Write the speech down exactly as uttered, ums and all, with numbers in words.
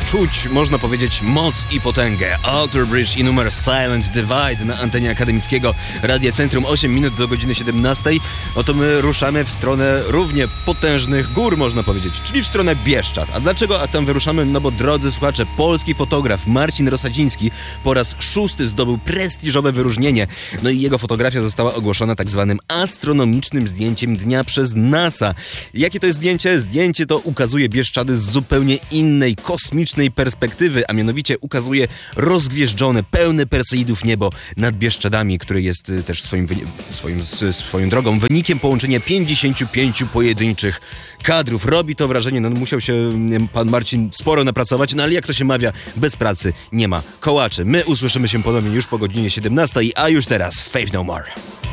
czuć, można powiedzieć, moc i potęgę. Alter Bridge i numer Silent Divide na antenie akademickiego Radia Centrum. osiem minut do godziny siedemnastej. Oto my ruszamy w stronę równie potężnych gór, można powiedzieć, czyli w stronę Bieszczad. A dlaczego a tam wyruszamy? No bo, drodzy słuchacze, polski fotograf Marcin Rosadziński po raz szósty zdobył prestiżowe wyróżnienie. No i jego fotografia została ogłoszona tak zwanym astronomicznym zdjęciem dnia przez NASA. Jakie to jest zdjęcie? Zdjęcie to ukazuje Bieszczady z zupełnie innej, kosmicznej perspektywy, a mianowicie ukazuje rozgwieżdżone, pełne Perseidów niebo nad Bieszczadami, które jest też swoim, swoim, swoją drogą wynikiem połączenia pięćdziesięciu pięciu pojedynczych kadrów. Robi to wrażenie, no musiał się pan Marcin sporo napracować, no ale jak to się mawia, bez pracy nie ma kołaczy. My usłyszymy się ponownie już po godzinie siedemnastej, a już teraz Faith No More.